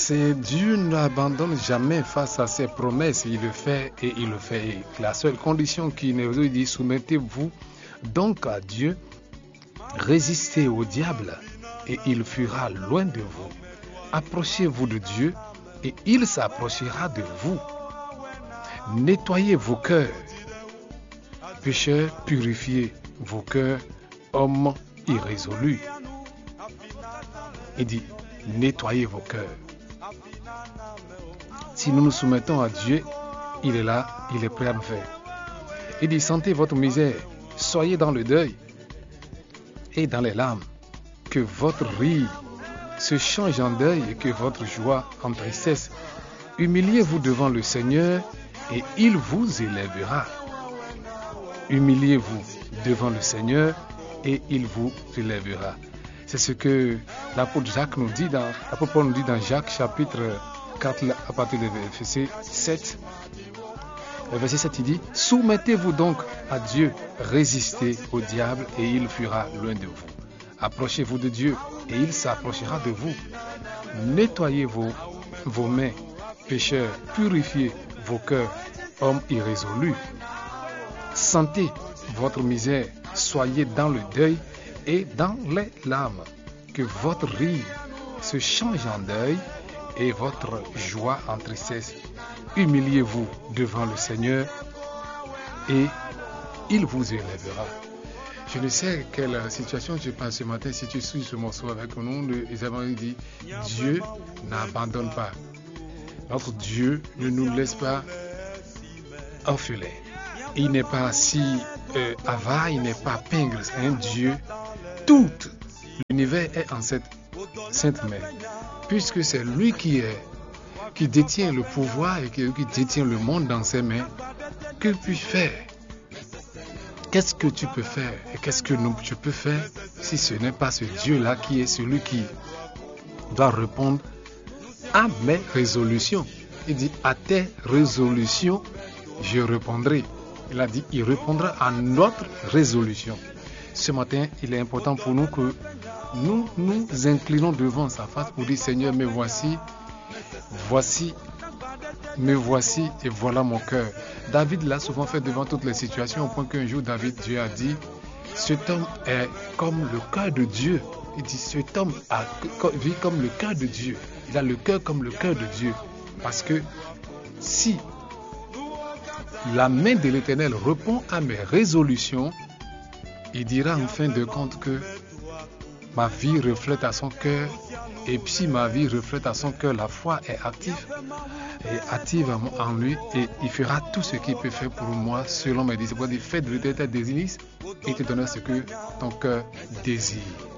C'est Dieu n'abandonne jamais face à ses promesses. Il le fait et il le fait. Et la seule condition qu'il nous dit, soumettez-vous donc à Dieu, résistez au diable et il fuira loin de vous. Approchez-vous de Dieu et il s'approchera de vous. Nettoyez vos cœurs, pécheurs, purifiez vos cœurs, hommes irrésolus. Il dit, nettoyez vos cœurs. Si nous nous soumettons à Dieu, il est là, il est prêt à nous faire. Il dit, sentez votre misère, soyez dans le deuil et dans les larmes, que votre rire se change en deuil et que votre joie en tristesse. Humiliez-vous devant le Seigneur et il vous élèvera. Humiliez-vous devant le Seigneur et il vous élèvera. C'est ce que l'apôtre Jacques nous dit l'apôtre Paul nous dit dans Jacques chapitre 4 à partir du verset 7. Le verset 7 il dit, soumettez-vous donc à Dieu, résistez au diable et il fuira loin de vous. Approchez-vous de Dieu et il s'approchera de vous. Nettoyez vos mains, pécheurs, purifiez vos cœurs, hommes irrésolus. Sentez votre misère, soyez dans le deuil et dans les larmes, que votre rire se change en deuil et votre joie en tristesse. Humiliez-vous devant le Seigneur et il vous élèvera. Je ne sais quelle situation je pense ce matin. Si tu suis ce morceau avec nous, Isaïe dit, Dieu n'abandonne pas. Notre Dieu ne nous laisse pas orphelins. Il n'est pas si avare, il n'est pas pingre. C'est un Dieu. Tout l'univers est en cette sainte main. Puisque c'est lui qui détient le pouvoir et qui détient le monde dans ses mains, que puis-je faire? Qu'est-ce que tu peux faire? Et qu'est-ce que je peux faire si ce n'est pas ce Dieu-là qui est celui qui doit répondre à mes résolutions? Il dit, à tes résolutions, je répondrai. Il a dit, il répondra à notre résolution. Ce matin, il est important pour nous que nous nous inclinons devant sa face pour dire, Seigneur, me voici et voilà mon cœur. David l'a souvent fait devant toutes les situations, au point qu'un jour, Dieu a dit, cet homme est comme le cœur de Dieu. Il dit, cet homme vit comme le cœur de Dieu. Il a le cœur comme le cœur de Dieu. Parce que si la main de l'Éternel répond à mes résolutions, il dira en fin de compte que ma vie reflète à son cœur. Et puis si ma vie reflète à son cœur, la foi est active en lui et il fera tout ce qu'il peut faire pour moi selon mes désirs. Il fait de l'Éternel tes désirs et te donnera ce que ton cœur désire.